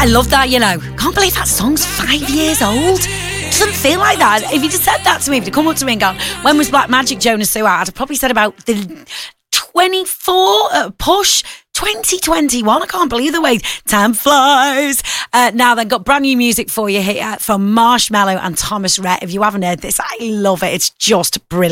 I love that, you know. Can't believe that song's 5 years old. Doesn't feel like that. If you'd have said that to me, if you'd come up to me and gone, when was Black Magic Jonas Sue out? I'd have probably said about the 24 push 2021. I can't believe the way time flies. Now then, got brand new music for you here from Marshmello and Thomas Rhett. If you haven't heard this, I love it. It's just brilliant.